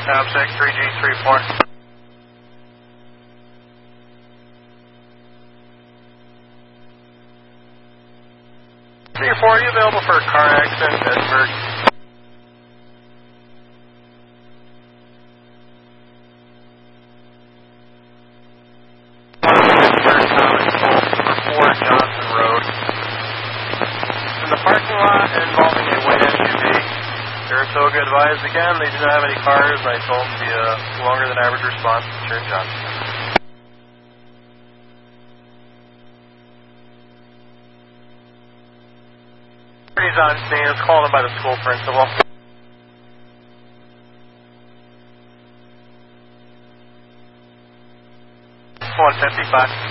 Top 6, 3G34. 3-4, are you available for a car accident in Edinburgh? Edinburgh, 4 Johnson Road. In the parking lot involving a white SUV. Saratoga advised again they do not have any cars, and I told them to be a longer than average response to turn Johnson. He's on scene. It's called in by the school principal. 155.